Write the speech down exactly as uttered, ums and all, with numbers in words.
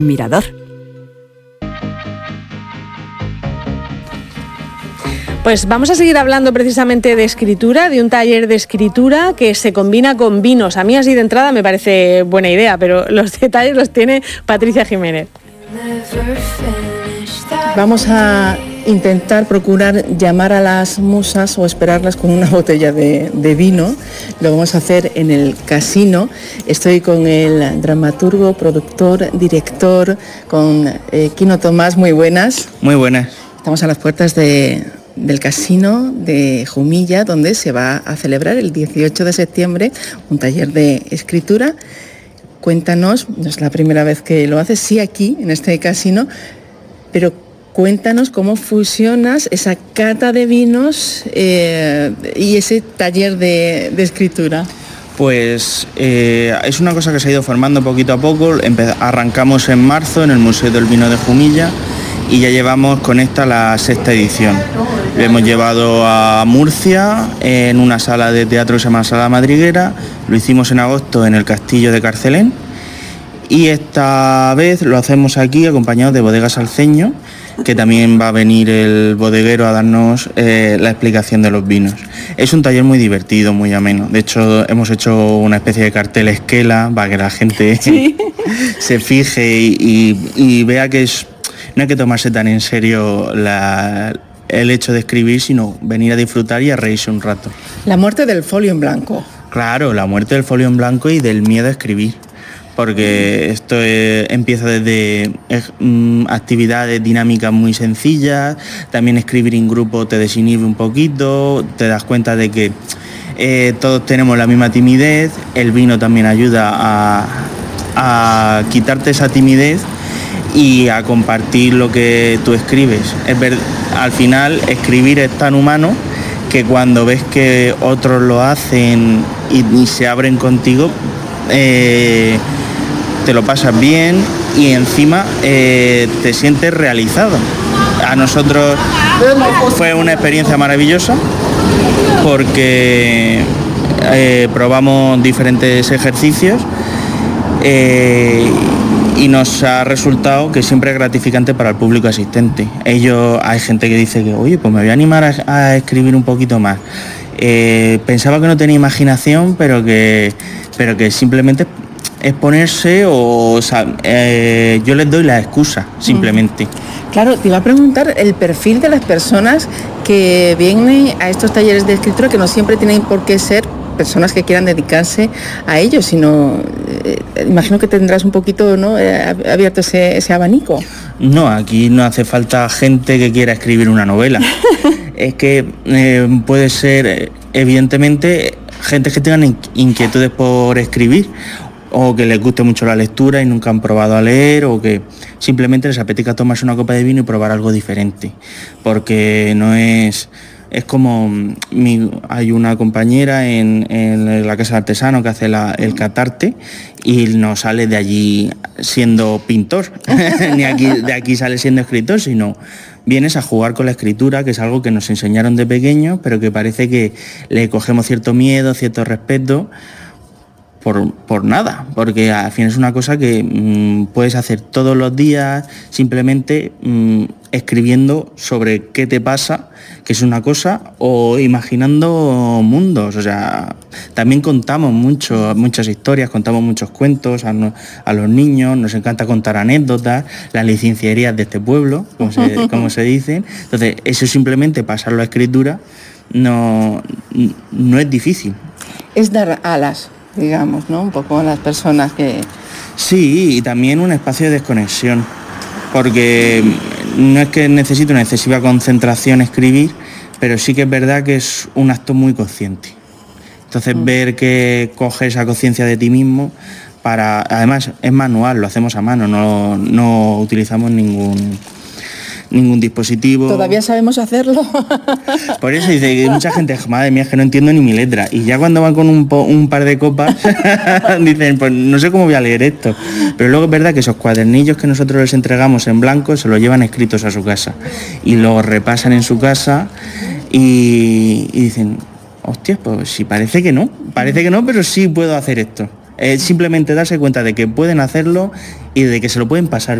Mirador. Pues vamos a seguir hablando precisamente de escritura, de un taller de escritura que se combina con vinos. A mí así de entrada me parece buena idea, pero los detalles los tiene Patricia Jiménez. Vamos a intentar procurar llamar a las musas o esperarlas con una botella de, de vino. Lo vamos a hacer en el casino. Estoy con el dramaturgo, productor, director, con eh, Quino Tomás. Muy buenas. Muy buenas. Estamos a las puertas de... del casino de Jumilla, donde se va a celebrar el dieciocho de septiembre un taller de escritura. Cuéntanos, no es la primera vez que lo haces, sí aquí, en este casino, pero cuéntanos cómo fusionas esa cata de vinos eh, y ese taller de, de escritura. Pues eh, es una cosa que se ha ido formando poquito a poco. Empe- arrancamos en marzo en el Museo del Vino de Jumilla y ya llevamos con esta la sexta edición. Lo hemos llevado a Murcia en una sala de teatro que se llama Sala Madriguera, lo hicimos en agosto en el Castillo de Carcelén y esta vez lo hacemos aquí acompañado de Bodegas Alceño, que también va a venir el bodeguero a darnos eh, la explicación de los vinos. Es un taller muy divertido, muy ameno. De hecho, hemos hecho una especie de cartel esquela para que la gente ¿sí? se fije y, y, y vea que es, no hay que tomarse tan en serio la, el hecho de escribir, sino venir a disfrutar y a reírse un rato. La muerte del folio en blanco. Claro, la muerte del folio en blanco y del miedo a escribir. Porque esto eh, empieza desde eh, actividades dinámicas muy sencillas, también escribir en grupo te desinhibe un poquito, te das cuenta de que eh, todos tenemos la misma timidez, el vino también ayuda a, a quitarte esa timidez y a compartir lo que tú escribes. Es ver, al final escribir es tan humano que cuando ves que otros lo hacen y, y se abren contigo, eh, te lo pasas bien y encima eh, te sientes realizado. A nosotros fue una experiencia maravillosa porque eh, probamos diferentes ejercicios eh, y nos ha resultado que siempre es gratificante para el público asistente. Ellos, hay gente que dice que, oye, pues me voy a animar a, a escribir un poquito más. Eh, pensaba que no tenía imaginación, pero que, pero que simplemente es ponerse o, o sea, eh, yo les doy la excusa, simplemente. Claro, te iba a preguntar el perfil de las personas que vienen a estos talleres de escritura, que no siempre tienen por qué ser personas que quieran dedicarse a ello, sino eh, imagino que tendrás un poquito, ¿no?, eh, abierto ese, ese abanico. No, aquí no hace falta gente que quiera escribir una novela. Es que eh, puede ser, evidentemente, gente que tengan inquietudes por escribir, o que les guste mucho la lectura y nunca han probado a leer, o que simplemente les apetezca tomarse una copa de vino y probar algo diferente, porque no es... Es como, mi, hay una compañera en, en la Casa de Artesano que hace la, el catarte y no sale de allí siendo pintor, ni aquí, de aquí sale siendo escritor, sino vienes a jugar con la escritura, que es algo que nos enseñaron de pequeños, pero que parece que le cogemos cierto miedo, cierto respeto, Por, por nada, porque al fin es una cosa que mmm, puedes hacer todos los días simplemente mmm, escribiendo sobre qué te pasa, que es una cosa, o imaginando mundos. O sea, también contamos mucho, muchas historias, contamos muchos cuentos a, no, a los niños, nos encanta contar anécdotas, las licenciarías de este pueblo, como se, como se dicen. Entonces, eso simplemente pasarlo a escritura no, no es difícil. Es dar alas, digamos, ¿no?, un poco a las personas que... Sí, y también un espacio de desconexión, porque no es que necesite una excesiva concentración escribir, pero sí que es verdad que es un acto muy consciente. Entonces mm. ver que coges esa conciencia de ti mismo, para, además es manual, lo hacemos a mano, no, no utilizamos ningún... ningún dispositivo. ¿Todavía sabemos hacerlo? Por eso dice que mucha gente, madre mía, es que no entiendo ni mi letra. Y ya cuando van con un, po, un par de copas, dicen, pues no sé cómo voy a leer esto. Pero luego es verdad que esos cuadernillos que nosotros les entregamos en blanco se los llevan escritos a su casa. Y los repasan en su casa y, y dicen, hostia, pues sí, parece que no. Parece que no, pero sí puedo hacer esto. Es simplemente darse cuenta de que pueden hacerlo y de que se lo pueden pasar